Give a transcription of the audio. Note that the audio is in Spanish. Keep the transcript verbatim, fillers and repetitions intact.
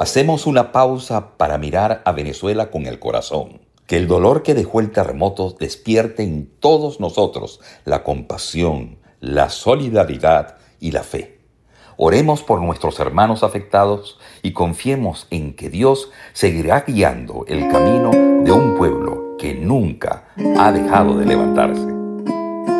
Hacemos una pausa para mirar a Venezuela con el corazón. Que el dolor que dejó el terremoto despierte en todos nosotros la compasión, la solidaridad y la fe. Oremos por nuestros hermanos afectados y confiemos en que Dios seguirá guiando el camino de un pueblo que nunca ha dejado de levantarse.